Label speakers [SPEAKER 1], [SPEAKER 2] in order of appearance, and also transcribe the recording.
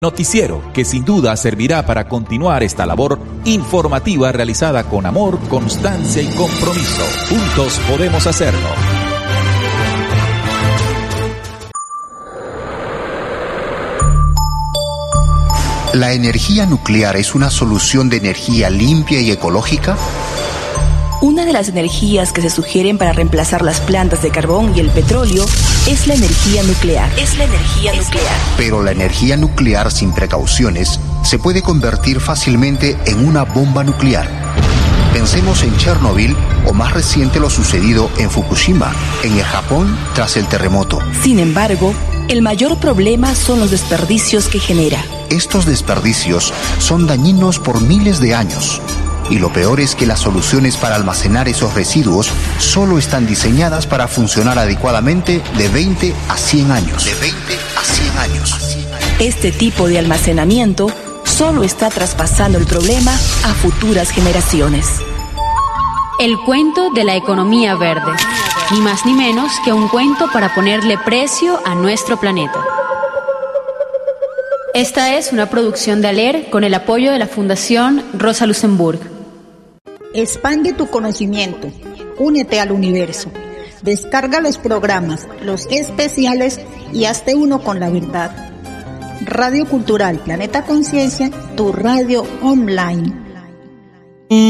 [SPEAKER 1] Noticiero que sin duda servirá para continuar esta labor informativa realizada con amor, constancia y compromiso. Juntos podemos hacerlo.
[SPEAKER 2] ¿La energía nuclear es una solución de energía limpia y ecológica?
[SPEAKER 3] Una de las energías que se sugieren para reemplazar las plantas de carbón y el petróleo es la energía nuclear.
[SPEAKER 2] Pero la energía nuclear sin precauciones se puede convertir fácilmente en una bomba nuclear. Pensemos en Chernobyl o más reciente lo sucedido en Fukushima, en el Japón tras el terremoto.
[SPEAKER 3] Sin embargo, el mayor problema son los desperdicios que genera.
[SPEAKER 2] Estos desperdicios son dañinos por miles de años. Y lo peor es que las soluciones para almacenar esos residuos solo están diseñadas para funcionar adecuadamente de 20 a 100 años.
[SPEAKER 3] Este tipo de almacenamiento solo está traspasando el problema a futuras generaciones.
[SPEAKER 4] El cuento de la economía verde. Ni más ni menos que un cuento para ponerle precio a nuestro planeta. Esta es una producción de ALER con el apoyo de la Fundación Rosa Luxemburg.
[SPEAKER 5] Expande tu conocimiento, únete al universo, descarga los programas, los especiales y hazte uno con la verdad. Radio Cultural Planeta Conciencia, tu radio online.